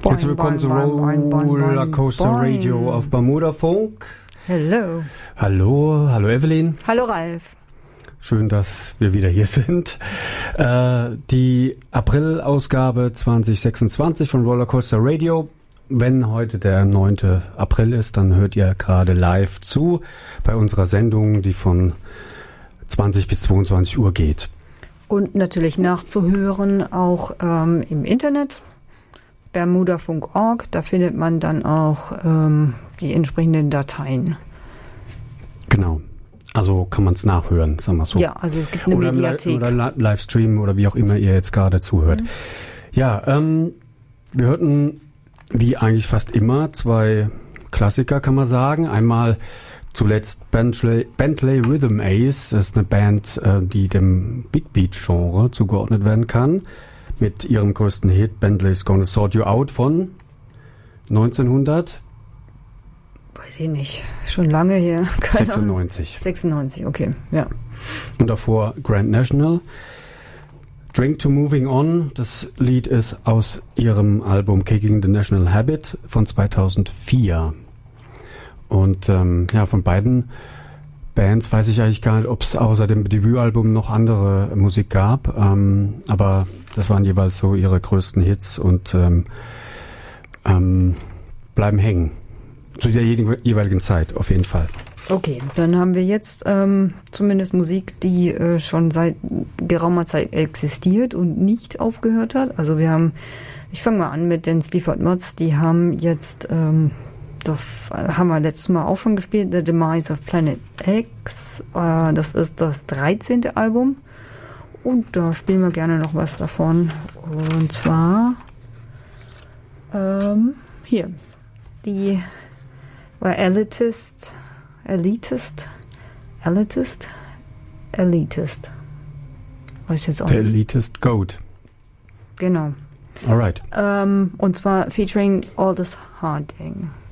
Herzlich willkommen zu Roller Coaster Radio auf Bermuda Funk. Hello. Hallo Evelyn. Hallo Ralf. Schön, dass wir wieder hier sind. Die April-Ausgabe 2026 von Roller Coaster Radio. Wenn heute der 9. April ist, dann hört ihr gerade live zu bei unserer Sendung, die von 20 bis 22 Uhr geht. Und natürlich nachzuhören auch im Internet, bermudafunk.org. Da findet man dann auch die entsprechenden Dateien. Genau. Also kann man es nachhören, sagen wir so. Ja, also es gibt eine Mediathek. Oder Livestream oder wie auch immer ihr jetzt gerade zuhört. Mhm. Ja, wir hörten wie eigentlich fast immer zwei Klassiker, kann man sagen. Einmal zuletzt Bentley Rhythm Ace. Das ist eine Band, die dem Big Beat-Genre zugeordnet werden kann. Mit ihrem größten Hit Bentley's Gonna Sort You Out von 1900. Weiß ich nicht. Schon lange her. 96. 96, okay. Ja. Und davor Grand National. Drink to Moving On. Das Lied ist aus ihrem Album Kicking the National Habit von 2004. Und von beiden Bands weiß ich eigentlich gar nicht, ob es außer dem Debütalbum noch andere Musik gab. Aber das waren jeweils so ihre größten Hits und bleiben hängen. Zu der jeweiligen Zeit, auf jeden Fall. Okay, dann haben wir jetzt zumindest Musik, die schon seit geraumer Zeit existiert und nicht aufgehört hat. Also ich fange mal an mit den Sleaford Mods, die haben jetzt, das haben wir letztes Mal auch schon gespielt, The Demise of Planet X. Das ist das 13. Album und da spielen wir gerne noch was davon. Und zwar hier, die war Elitist. Weiß jetzt auch der nicht. Elitist Goat. Genau. Alright. Und zwar featuring Aldous Harding.